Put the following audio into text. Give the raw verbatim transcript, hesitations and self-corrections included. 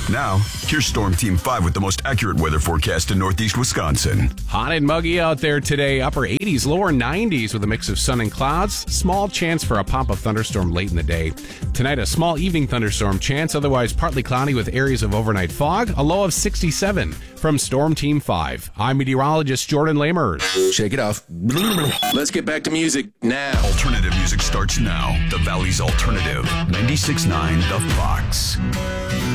Now, here's Storm Team five with the most accurate weather forecast in northeast Wisconsin. Hot and muggy out there today. Upper eighties, lower nineties with a mix of sun and clouds. Small chance for a pop-up thunderstorm late in the day. Tonight, a small evening thunderstorm chance. Otherwise, partly cloudy with areas of overnight fog. A low of sixty-seven. From Storm Team five, I'm meteorologist Jordan Lamers. Shake it off. Let's get back to music now. Alternative music starts now. The Valley's Alternative. ninety-six point nine The Fox.